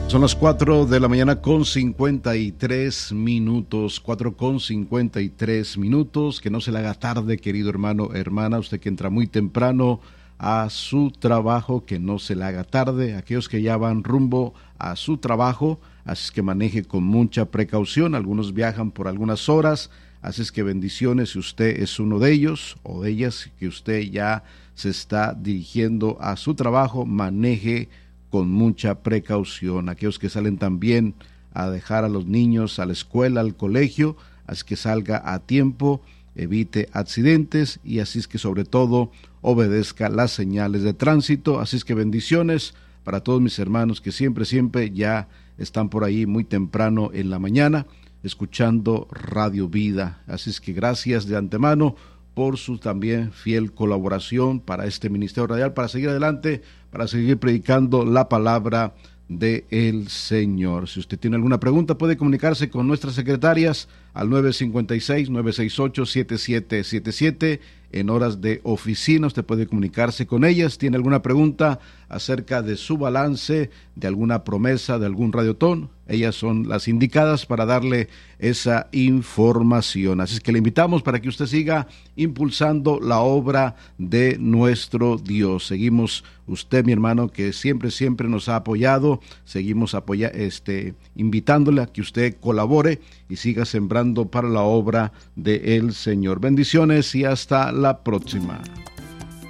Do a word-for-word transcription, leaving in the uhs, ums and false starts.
Son las cuatro de la mañana con cincuenta y tres minutos, cuatro con cincuenta y tres minutos, que no se le haga tarde, querido hermano, hermana, usted que entra muy temprano a su trabajo, que no se le haga tarde, aquellos que ya van rumbo a su trabajo, así es que maneje con mucha precaución, algunos viajan por algunas horas, así es que bendiciones si usted es uno de ellos o de ellas, que usted ya se está dirigiendo a su trabajo, maneje con mucha precaución. Aquellos que salen también a dejar a los niños a la escuela, al colegio, así que salga a tiempo, evite accidentes y así es que sobre todo obedezca las señales de tránsito. Así es que bendiciones para todos mis hermanos que siempre, siempre ya están por ahí muy temprano en la mañana escuchando Radio Vida. Así es que gracias de antemano por su también fiel colaboración para este ministerio radial, para seguir adelante, para seguir predicando la palabra del Señor. Si usted tiene alguna pregunta, puede comunicarse con nuestras secretarias al nueve cinco seis, nueve seis ocho, siete siete siete siete. En horas de oficina usted puede comunicarse con ellas. ¿Tiene alguna pregunta acerca de su balance, de alguna promesa, de algún radiotón? Ellas son las indicadas para darle esa información. Así es que le invitamos para que usted siga impulsando la obra de nuestro Dios. Seguimos, usted, mi hermano, que siempre, siempre nos ha apoyado, seguimos apoya, este, invitándole a que usted colabore y siga sembrando para la obra del Señor. Bendiciones y hasta la próxima.